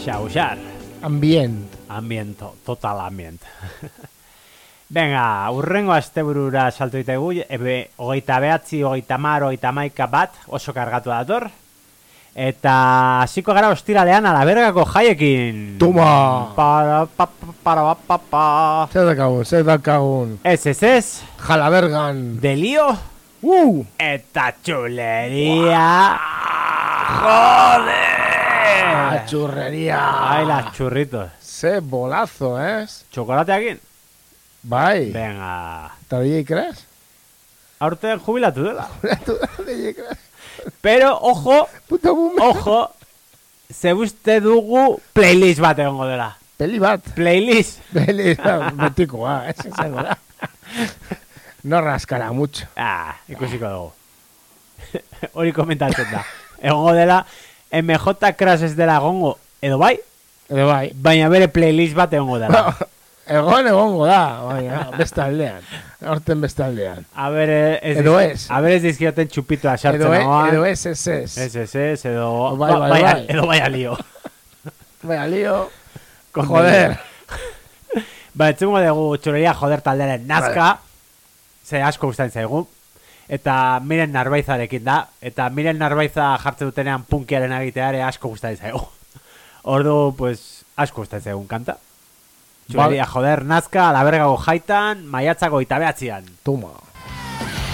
Xauxar. Ambiento, total ambient. Venga, urrengo asteburura salto ditegu, 29, 30, 31 bat, oso kargatu dator. Eta hasiko gara ostiralean Alabergako jaiekin. Toma! Para. Zer dakagun. Ez. Jalabergan. Delio. Eta txuleria. Joder! Churrería. Ay, las churritos. Ze bolazo, Txokolateakin? Bai. Venga. Eta DJ Crash? Aurten jubilatu dela. Jubilatu dela DJ Crash. Pero, ojo, Puto boomer. ze uste dugu playlist bat egongo dela. Peli bat. Playlist. Betikoa, izango da. No rascará mucho. Ikusiko dugu. Hori komentatzen da. Egongo dela, MJ Crash ez dela egongo, edo bai? Baina bere playlist bat egongo dela. Egongo da, baina bestaldean. Horten bestaldean. A ver, ez dizkioten txupitoa sartzen nagoan. Edo ez. Edo bai. Edo bai alio. Bai alio. Joder. Ba, etzengo dugu txuleria joder talderen nazka. Ze asko gustatzen zaigu. Eta Miren Narbaizarekin da. Eta Miren Narbaiza jartzen dutenean punkiaren egiteare asko gustatzen zaigu. Ordu, pues, asko gustatzen zaigun kanta. Txuleria joder nazka, Alabergako jaitan, maiatzako 29an. Toma.